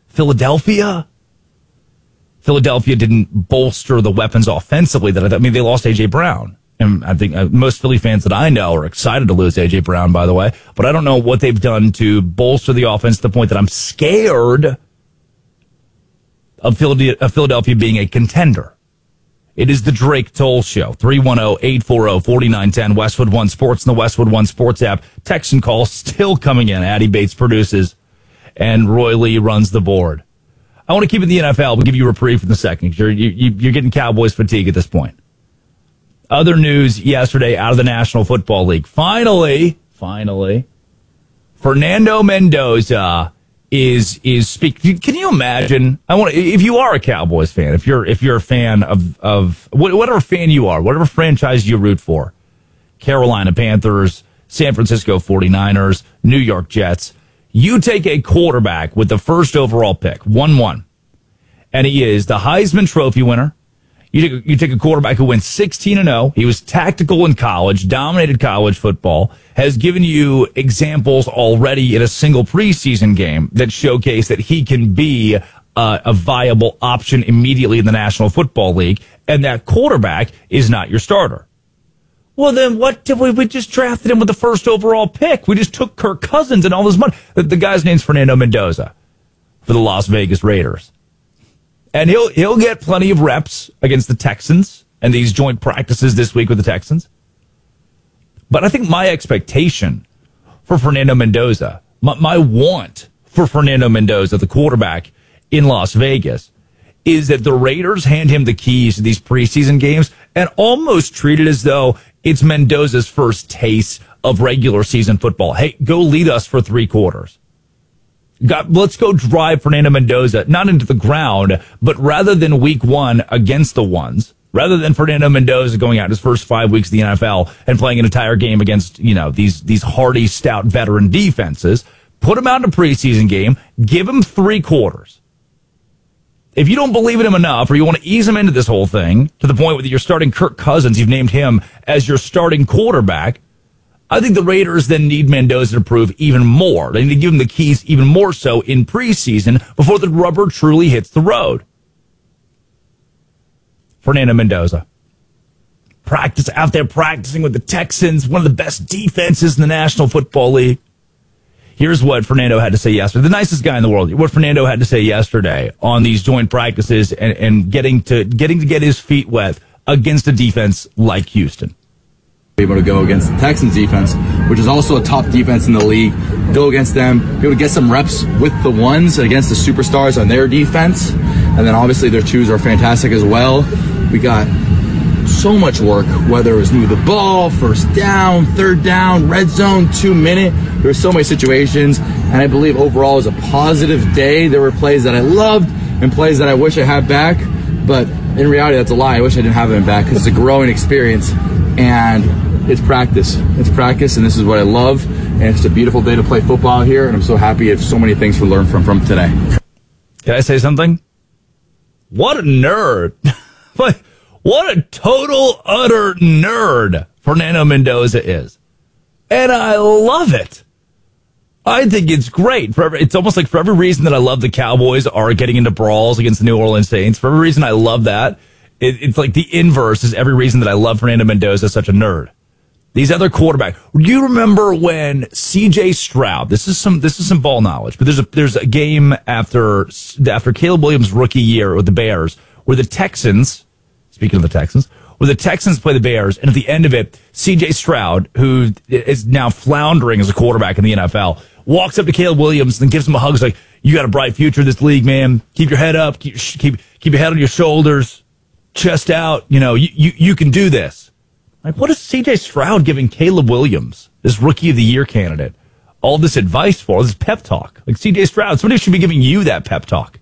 Philadelphia didn't bolster the weapons offensively. They lost A.J. Brown. And I think most Philly fans that I know are excited to lose A.J. Brown, by the way. But I don't know what they've done to bolster the offense to the point that I'm scared of Philadelphia being a contender. It is the Drake Toll Show. 310-840-4910. Westwood One Sports and the Westwood One Sports app. Text and call still coming in. Addie Bates produces, and Roy Lee runs the board. I want to keep it in the NFL. We'll give you a reprieve in a second. You're getting Cowboys fatigue at this point. Other news yesterday out of the National Football League. Finally, Fernando Mendoza is speaking. Can you imagine? If you are a Cowboys fan, if you're a fan of whatever fan you are, whatever franchise you root for, Carolina Panthers, San Francisco 49ers, New York Jets, you take a quarterback with the first overall pick, 1-1, and he is the Heisman Trophy winner. You take a quarterback who went 16-0. He was tactical in college, dominated college football, has given you examples already in a single preseason game that showcase that he can be a viable option immediately in the National Football League, and that quarterback is not your starter. Well, then what did we just drafted him with the first overall pick? We just took Kirk Cousins and all this money. The guy's name's Fernando Mendoza for the Las Vegas Raiders. And he'll get plenty of reps against the Texans and these joint practices this week with the Texans. But I think my expectation for Fernando Mendoza, my want for Fernando Mendoza, the quarterback in Las Vegas, is that the Raiders hand him the keys to these preseason games and almost treat it as though it's Mendoza's first taste of regular season football. Hey, go lead us for 3 quarters. Let's go drive Fernando Mendoza, not into the ground, but rather than week 1 against the ones, rather than Fernando Mendoza going out his first 5 weeks of the NFL and playing an entire game against, these hardy, stout veteran defenses, put him out in a preseason game, give him 3 quarters. If you don't believe in him enough, or you want to ease him into this whole thing to the point where you're starting Kirk Cousins, you've named him as your starting quarterback, I think the Raiders then need Mendoza to prove even more. They need to give him the keys even more so in preseason before the rubber truly hits the road. Fernando Mendoza. Out there practicing with the Texans, one of the best defenses in the National Football League. Here's what Fernando had to say yesterday. The nicest guy in the world. What Fernando had to say yesterday on these joint practices and getting to get his feet wet against a defense like Houston. Able to go against the Texans defense, which is also a top defense in the league, go against them, be able to get some reps with the ones against the superstars on their defense, and then obviously their twos are fantastic as well. We got so much work, whether it was move the ball, first down, third down, red zone, 2-minute. There were so many situations, and I believe overall it was a positive day. There were plays that I loved and plays that I wish I had back, but in reality that's a lie. I wish I didn't have them back because it's a growing experience, and it's practice. It's practice, and this is what I love, and it's a beautiful day to play football here, and I'm so happy I have so many things to learn from today. Can I say something? What a nerd. What a total, utter nerd Fernando Mendoza is. And I love it. I think it's great. It's almost like for every reason that I love the Cowboys are getting into brawls against the New Orleans Saints, for every reason I love that, it's like the inverse is every reason that I love Fernando Mendoza as such a nerd. These other quarterbacks. Do you remember when C.J. Stroud? This is some ball knowledge, but there's a game after Caleb Williams' rookie year with the Bears where the Texans. Speaking of the Texans, where the Texans play the Bears, and at the end of it, C.J. Stroud, who is now floundering as a quarterback in the NFL, walks up to Caleb Williams and gives him a hug. He's like, "You got a bright future in this league, man. Keep your head up. Keep your head on your shoulders, chest out. You can do this." Like, what is C.J. Stroud giving Caleb Williams, this Rookie of the Year candidate, all this advice for, all this pep talk? Like, C.J. Stroud, somebody should be giving you that pep talk.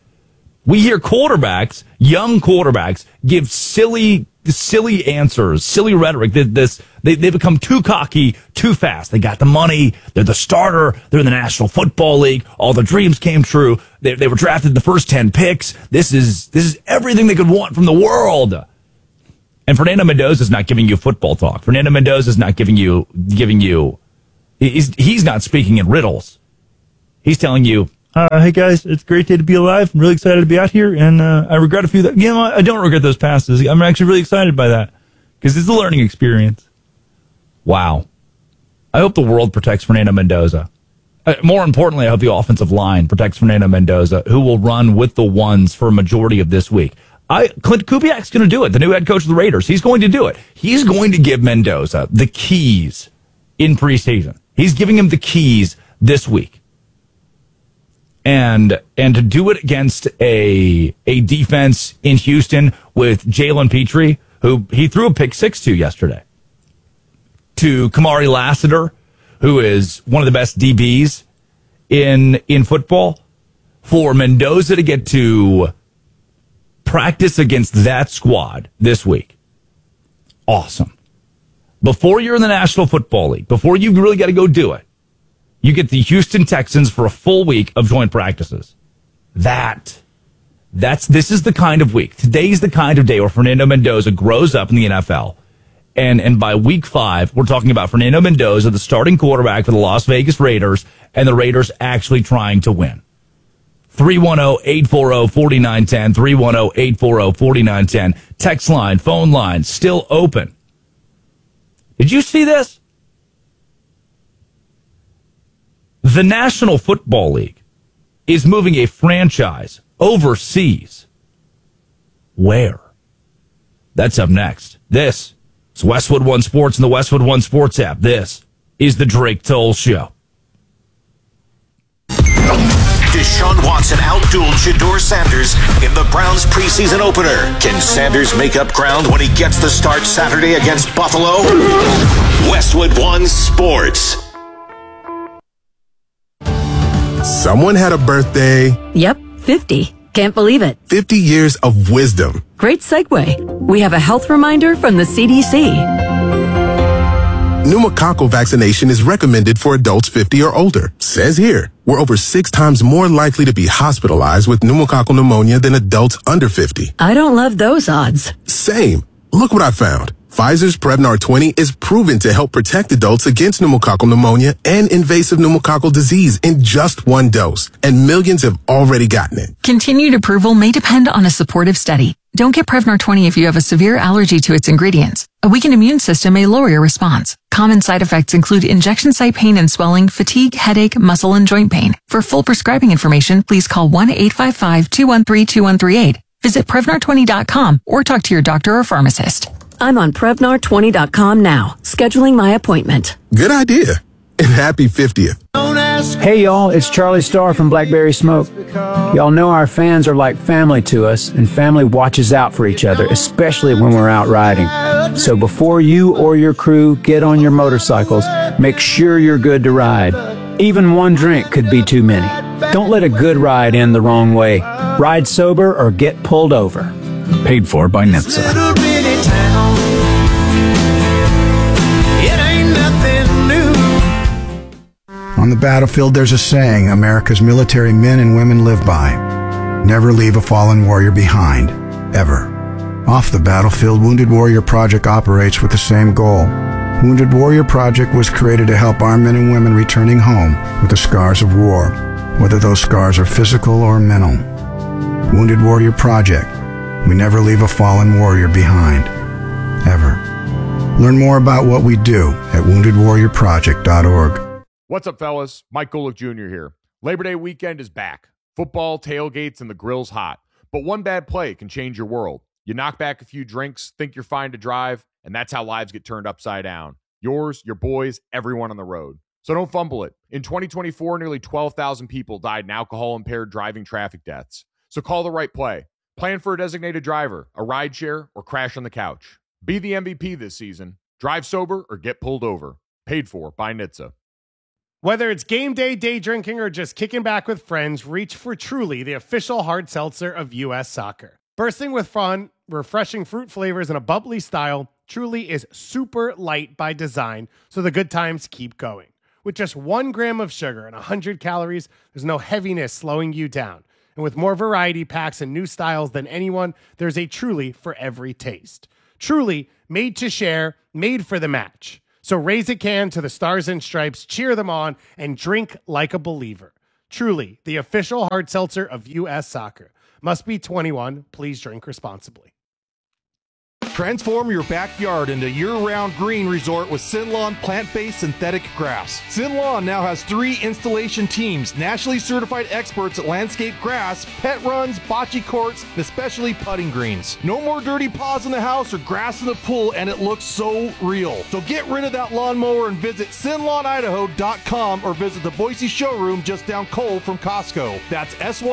We hear quarterbacks, young quarterbacks, give silly answers, silly rhetoric. They become too cocky too fast. They got the money. They're the starter. They're in the National Football League. All their dreams came true. They were drafted the first 10 picks. This is everything they could want from the world. And Fernando Mendoza is not giving you football talk. Fernando Mendoza is not giving you. He's not speaking in riddles. He's telling you, Hey guys, it's a great day to be alive. I'm really excited to be out here, and I regret a few. I don't regret those passes. I'm actually really excited by that because it's a learning experience. Wow. I hope the world protects Fernando Mendoza. More importantly, I hope the offensive line protects Fernando Mendoza, who will run with the ones for a majority of this week. Clint Kubiak's going to do it, the new head coach of the Raiders. He's going to do it. He's going to give Mendoza the keys in preseason. He's giving him the keys this week. And to do it against a defense in Houston with Jalen Petrie, who he threw a pick 6 to yesterday, to Kamari Lassiter, who is one of the best DBs in football, for Mendoza to get to practice against that squad this week. Awesome. Before you're in the National Football League, before you really got to go do it, you get the Houston Texans for a full week of joint practices. This is the kind of week. Today's the kind of day where Fernando Mendoza grows up in the NFL. And by week 5, we're talking about Fernando Mendoza, the starting quarterback for the Las Vegas Raiders, and the Raiders actually trying to win. 310-840-4910, 310-840-4910. Text line, phone line, still open. Did you see this? The National Football League is moving a franchise overseas. Where? That's up next. This is Westwood One Sports and the Westwood One Sports app. This is the Drake Toll Show. Deshaun Watson outdueled Shedeur Sanders in the Browns preseason opener. Can Sanders make up ground when he gets the start Saturday against Buffalo? Westwood One Sports. Someone had a birthday. Yep, 50. Can't believe it. 50 years of wisdom. Great segue. We have a health reminder from the CDC. Pneumococcal vaccination is recommended for adults 50 or older. Says here, we're over 6 times more likely to be hospitalized with pneumococcal pneumonia than adults under 50. I don't love those odds. Same. Look what I found. Pfizer's Prevnar 20 is proven to help protect adults against pneumococcal pneumonia and invasive pneumococcal disease in just 1 dose, and millions have already gotten it. Continued approval may depend on a supportive study. Don't get Prevnar 20 if you have a severe allergy to its ingredients. A weakened immune system may lower your response. Common side effects include injection site pain and swelling, fatigue, headache, muscle, and joint pain. For full prescribing information, please call 1-855-213-2138. Visit Prevnar20.com or talk to your doctor or pharmacist. I'm on Prevnar20.com now, scheduling my appointment. Good idea. And happy 50th. Hey y'all, it's Charlie Starr from Blackberry Smoke. Y'all know our fans are like family to us, and family watches out for each other, especially when we're out riding. So before you or your crew get on your motorcycles, make sure you're good to ride. Even one drink could be too many. Don't let a good ride end the wrong way. Ride sober or get pulled over. Paid for by NHTSA. On the battlefield, there's a saying America's military men and women live by. Never leave a fallen warrior behind, ever. Off the battlefield, Wounded Warrior Project operates with the same goal. Wounded Warrior Project was created to help our men and women returning home with the scars of war, whether those scars are physical or mental. Wounded Warrior Project. We never leave a fallen warrior behind, ever. Learn more about what we do at woundedwarriorproject.org. What's up, fellas? Mike Golick Jr. here. Labor Day weekend is back. Football, tailgates, and the grill's hot. But one bad play can change your world. You knock back a few drinks, think you're fine to drive, and that's how lives get turned upside down. Yours, your boys, everyone on the road. So don't fumble it. In 2024, nearly 12,000 people died in alcohol-impaired driving traffic deaths. So call the right play. Plan for a designated driver, a rideshare, or crash on the couch. Be the MVP this season. Drive sober or get pulled over. Paid for by NHTSA. Whether it's game day, day drinking, or just kicking back with friends, reach for Truly, the official hard seltzer of U.S. soccer. Bursting with fun, refreshing fruit flavors, and a bubbly style, Truly is super light by design, so the good times keep going. With just 1 gram of sugar and 100 calories, there's no heaviness slowing you down. And with more variety packs and new styles than anyone, there's a Truly for every taste. Truly, made to share, made for the match. So raise a can to the Stars and Stripes, cheer them on, and drink like a believer. Truly, the official hard seltzer of U.S. Soccer. Must be 21. Please drink responsibly. Transform your backyard into year-round green resort with Sinlawn plant-based synthetic grass. Sinlawn now has 3 installation teams, nationally certified experts at landscape grass, pet runs, bocce courts, and especially putting greens. No more dirty paws in the house or grass in the pool, and it looks so real. So get rid of that lawnmower and visit SinlawnIdaho.com or visit the Boise showroom just down Cole from Costco. That's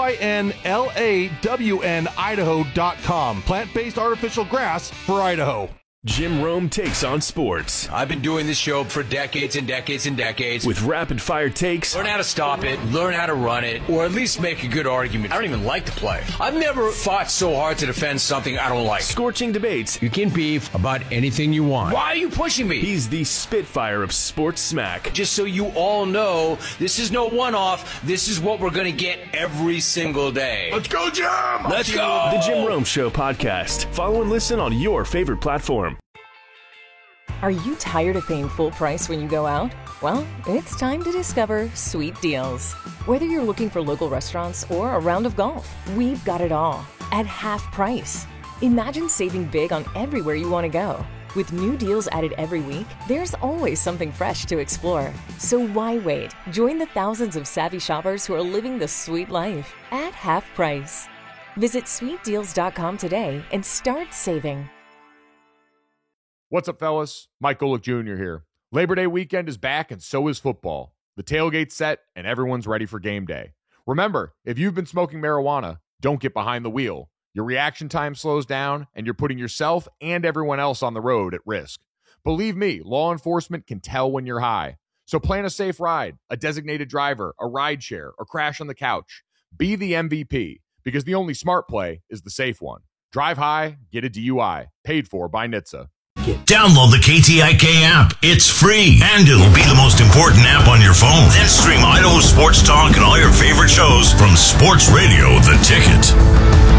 SYNLAWN Idaho.com. Plant-based artificial grass for Idaho. Jim Rome takes on sports. I've been doing this show for decades and decades and decades. With rapid-fire takes. Learn how to stop it, learn how to run it, or at least make a good argument. I don't even like to play. I've never fought so hard to defend something I don't like. Scorching debates. You can beef about anything you want. Why are you pushing me? He's the Spitfire of sports smack. Just so you all know, this is no one-off. This is what we're going to get every single day. Let's go, Jim! Let's go! The Jim Rome Show podcast. Follow and listen on your favorite platform. Are you tired of paying full price when you go out? Well, it's time to discover Sweet Deals. Whether you're looking for local restaurants or a round of golf, we've got it all at half price. Imagine saving big on everywhere you want to go. With new deals added every week, there's always something fresh to explore. So why wait? Join the thousands of savvy shoppers who are living the sweet life at half price. Visit sweetdeals.com today and start saving. What's up, fellas? Mike Golick Jr. here. Labor Day weekend is back, and so is football. The tailgate's set, and everyone's ready for game day. Remember, if you've been smoking marijuana, don't get behind the wheel. Your reaction time slows down, and you're putting yourself and everyone else on the road at risk. Believe me, law enforcement can tell when you're high. So plan a safe ride, a designated driver, a ride share, or crash on the couch. Be the MVP, because the only smart play is the safe one. Drive high, get a DUI. Paid for by NHTSA. Download the KTIK app. It's free, and it'll be the most important app on your phone. Then stream Idaho Sports Talk and all your favorite shows from Sports Radio The Ticket.